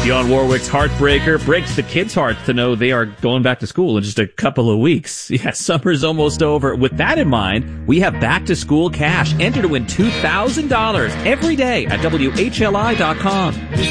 Dionne Warwick's Heartbreaker breaks the kids' hearts to know they are going back to school in just a couple of weeks. Yeah, summer's almost over. With that in mind, we have back to school cash. Enter to win $2,000 every day at WHLI.com.